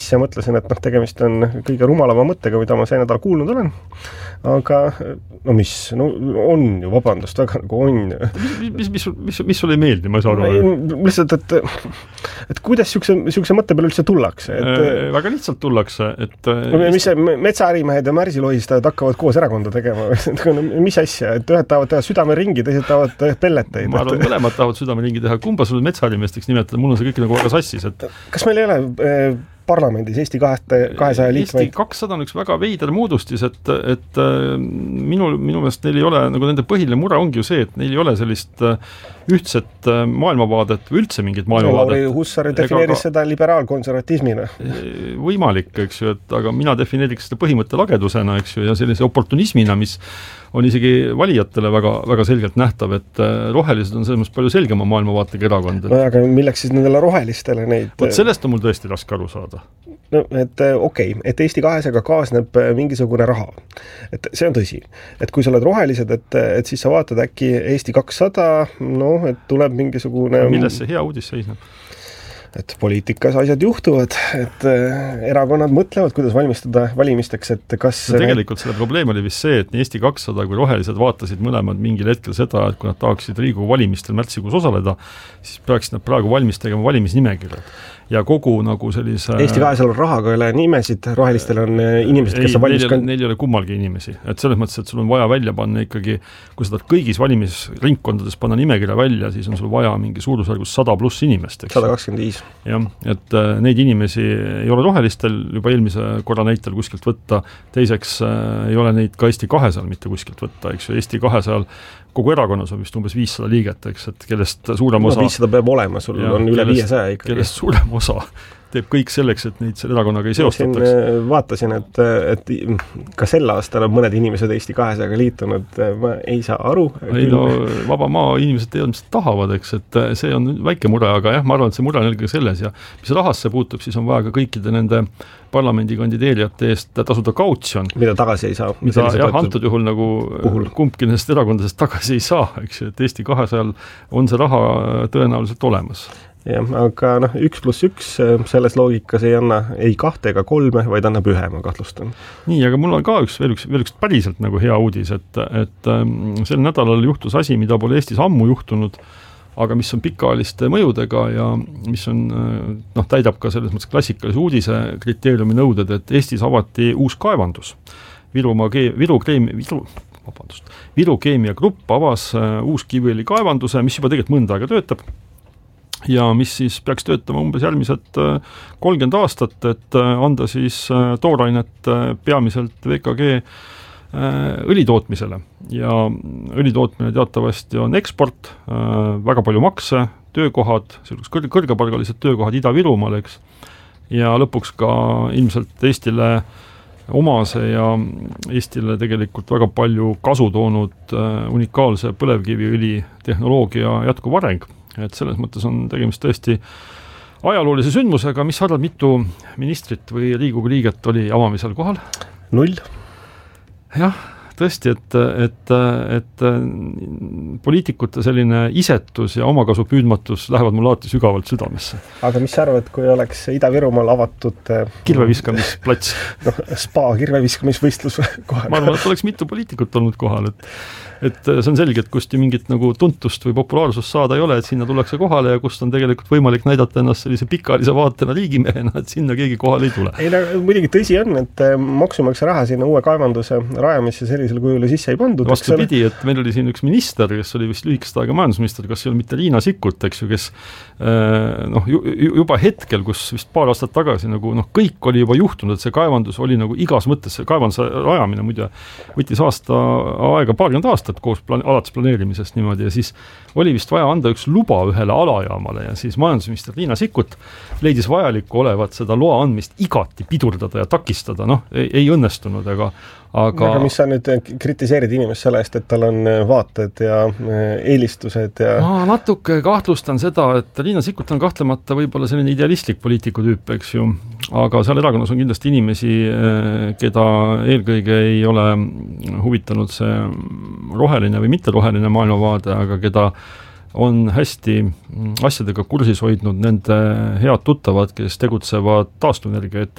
ja mõtlesin, et tegemist on kõige rumalama mõttega, mida ma see nädal kuulnud olen. Aga on ju, vabandust, väga nagu on. Mis sulle ei meeldi, ma ei saa aru? Lihtsalt, et kuidas siukse mõtte peale üldse tullakse? Väga lihtsalt tullakse. Mis metsaärimehed ja märsilohistajad hakkavad koos erakonda tegema? Mis asja? Et ühed tahavad teha südameringi, teised tahavad pelleteid. Ma arvan, mõlemad tahavad südameringi teha. Kumba sulle metsaärimeesteks nimetada? Mul on see kõik nagu väga sassis. Kas meil ei ole parlamendis Eesti 200 liikmeid? Eesti 200 on üks väga veider moodustis, et minu meelest neil ei ole, nagu nende põhiline mure ongi ju see, et neil ei ole sellist ühtset maailmavaadet või üldse mingit maailmavaadet. Lauri Hussar defineeris seda liberaalkonservatismina. Võimalik, eks ju, aga mina defineeriks seda põhimõtte lagedusena, eks ju, ja sellise oportunismina, mis on isegi valijatele väga, väga selgelt nähtav, et rohelised on selles mõttes palju selgema maailmavaatega erakond. No aga milleks siis nendele rohelistele neid? Võt sellest on mul tõesti raske aru saada. No, et et Eesti 200-ga kaasneb mingisugune raha. Et see on tõsi. Et kui sa oled rohelised, et siis sa vaatad äkki Eesti 200, et tuleb mingisugune... Milles see hea uudis seisneb? Et poliitikas asjad juhtuvad, et erakonnad mõtlevad, kuidas valmistada valimisteks, et kas... No tegelikult selle probleem oli vist see, et nii Eesti 200 kui rohelised vaatasid mõlemad mingil hetkel seda, et kui nad tahaksid Riigikogu valimistel märtsikuus osaleda, siis peaksid nad praegu valmis tegema valimisnimekirjad. Ja kogu nagu sellise... Eesti 200 on rahaga üle nimesid, rohelistel on inimesed, kes on valmis... Neil ei ole kummalgi inimesi. Et selles mõttes, et sul on vaja välja panna ikkagi, kui sa tahad kõigis valimisringkondades panna nimekirja välja, siis on sul vaja mingi suurusjärgus 100+ inimest. 125. Jah, et neid inimesi ei ole rohelistel juba eelmise korra näitel kuskilt võtta. Teiseks ei ole neid ka Eesti 200 mitte kuskilt võtta. Eks ju, Eesti 200 kogu erakonnas on vist umbes 500 liiget, eks, et kellest suurem osa... 500 peab olema, sul on üle 500 ikkagi. Kellest suurem osa teeb kõik selleks, et neid selle erakonnaga ei seostataks. Vaatasin, et ka sel aastal on mõned inimesed Eesti 200-ga liitunud, ma ei saa aru. Vaba maa inimesed teevad, mis tahavad, eks, et see on väike mure, aga jah, ma arvan, et see mure on eelkõige selles ja mis rahasse puutub, siis on vaja ka kõikide nende parlamendi kandideerijate eest tasuda kautsjon. Mida tagasi ei saa. Jah, antud juhul nagu kumbki nendest erakondadest tagasi ei saa, eks, et Eesti 200 on see raha tõenäoliselt olemas. Jah, aga 1+1 selles loogikas ei anna ei 2 ega 3, vaid annab 1, ma kahtlustan. Nii, aga mul on ka veel üks päriselt nagu hea uudis, et sel nädalal juhtus asi, mida pole Eestis ammu juhtunud, aga mis on pikaajaliste mõjudega ja mis on, täidab ka selles mõttes klassikalise uudise kriteeriumi nõuded, et Eestis avati uus kaevandus. Viru Keemia Grupp avas uus Kiviõli kaevanduse, mis juba tegelikult mõnda aega töötab ja mis siis peaks töötama umbes järgmised 30 aastat, et anda siis toorainet peamiselt VKG õlitootmisele. Ja õlitootmine teatavasti on eksport, väga palju makse, töökohad, kõrgepalgalised töökohad Ida-Virumaal, eks, ja lõpuks ka ilmselt Eestile omase ja Eestile tegelikult väga palju kasu toonud unikaalse põlevkiviõli tehnoloogia jätkuv areng. Et selles mõttes on tegemist tõesti ajaloolise sündmusega, mis arvad, mitu ministrit või Riigikogu liiget oli avamisel kohal? 0. Jah, tõesti, et poliitikute selline isetus ja omakasu püüdmatus lähevad mul alati sügavalt südamesse. Aga mis sa arvad, kui oleks Ida-Virumaal avatud kirveviskamisplats? Spa kirveviskamisvõistlus kohal. Ma arvan, et oleks mitu poliitikut olnud kohal, et see on selge, et kust ju mingit nagu tuntust või populaarsust saada ei ole, et sinna tullakse kohale ja kust on tegelikult võimalik näidata ennast sellise pikaajalise vaatena riigimehena, et sinna keegi kohale ei tule. Ei, muidugi tõsi on, et maksumaksja raha sinna uue kaevanduse rajamisse sellisel kujul sisse ei pandud. Vastupidi, et meil oli siin üks minister, kes oli vist lühikest aega majandusminister, kas ei ole mitte Liina Sikkut, eks ju, kes juba hetkel, kus vist paar aastat tagasi nagu kõik oli juba juhtunud, et see kaevandus oli nagu igas mõttes, see kaevanduse rajamine muide võttis aasta aega 40 aastat koos alates planeerimisest niimoodi ja siis oli vist vaja anda üks luba ühele alajaamale ja siis majandusminister Liina Sikkut leidis vajalikku olevat seda loa andmist igati pidurdada ja takistada, ei õnnestunud, aga mis sa nüüd kritiseerid inimest selle eest, et tal on vaated ja eelistused ja... Ma natuke kahtlustan seda, et Liina Sikkut on kahtlemata võib-olla selline idealistlik poliitiku tüüp, eks ju, aga seal erakonnas on kindlasti inimesi, keda eelkõige ei ole huvitanud see roheline või mitteroheline maailmavaade, aga keda on hästi asjadega kursis hoidnud nende head tuttavad, kes tegutsevad taastuvenergia